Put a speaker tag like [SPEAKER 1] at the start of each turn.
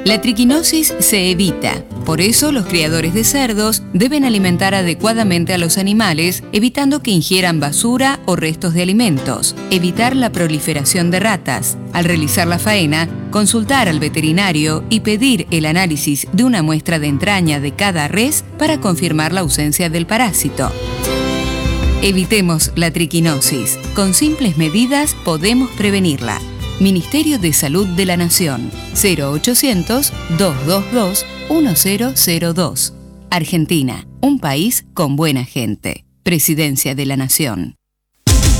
[SPEAKER 1] La triquinosis se evita. Por eso, los criadores de cerdos deben alimentar adecuadamente a los animales, evitando que ingieran basura o restos de alimentos. Evitar la proliferación de ratas. Al realizar la faena, consultar al veterinario y pedir el análisis de una muestra de entraña de cada res para confirmar la ausencia del parásito. Evitemos la triquinosis. Con simples medidas podemos prevenirla. Ministerio de Salud de la Nación. 0800-222-1002. Argentina, un país con buena gente. Presidencia de la Nación.